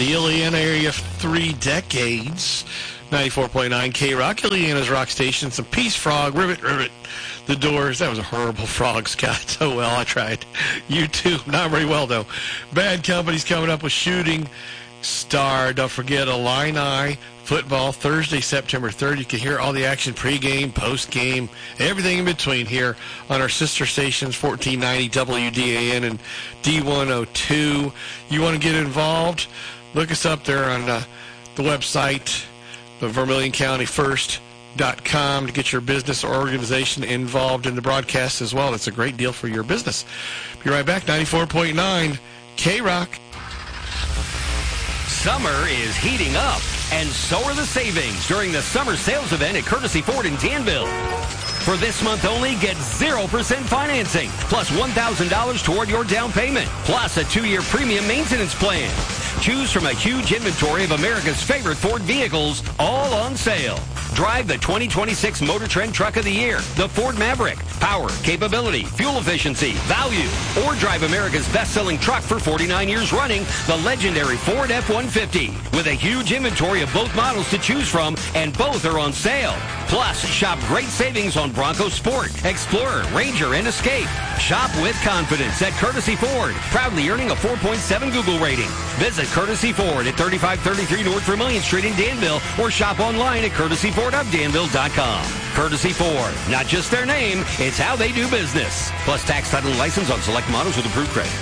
the Ileana area for 3 decades. 94.9 K-Rock, Ileana's rock station. Some Peace Frog, Rivet, The Doors. That was a horrible frog, Scott. Oh, well, I tried. You too. Not very well, though. Bad Company's coming up with Shooting Star. Don't forget Illini football Thursday, September 3rd. You can hear all the action pregame, postgame, everything in between here on our sister stations, 1490 WDAN and D102. You want to get involved? Look us up there on the website, the VermilionCountyFirst.com, to get your business or organization involved in the broadcast as well. That's a great deal for your business. Be right back. 94.9 K-Rock. Summer is heating up, and so are the savings during the summer sales event at Courtesy Ford in Danville. For this month only, get 0% financing, plus $1,000 toward your down payment, plus a 2-year premium maintenance plan. Choose from a huge inventory of America's favorite Ford vehicles, all on sale. Drive the 2026 Motor Trend Truck of the Year, the Ford Maverick. Power, capability, fuel efficiency, value. Or drive America's best-selling truck for 49 years running, the legendary Ford F-150. With a huge inventory of both models to choose from, and both are on sale. Plus, shop great savings on Bronco Sport, Explorer, Ranger, and Escape. Shop with confidence at Courtesy Ford, proudly earning a 4.7 Google rating. Visit Courtesy Ford at 3533 North Vermilion Street in Danville, or shop online at courtesyfordofdanville.com. Courtesy Ford, not just their name, it's how they do business. Plus tax, title, and license on select models with approved credit.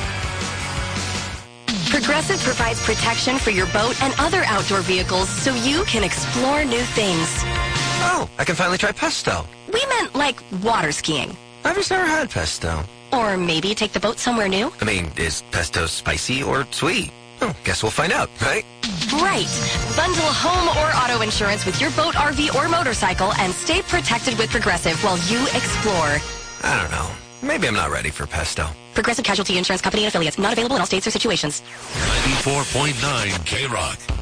Progressive provides protection for your boat and other outdoor vehicles so you can explore new things. Oh, I can finally try pesto. We meant like water skiing. I've just never had pesto. Or maybe take the boat somewhere new. I mean, is pesto spicy or sweet? Oh, guess we'll find out, right? Right. Bundle home or auto insurance with your boat, RV, or motorcycle and stay protected with Progressive while you explore. I don't know. Maybe I'm not ready for pesto. Progressive Casualty Insurance Company and affiliates. Not available in all states or situations. 94.9 K-Rock.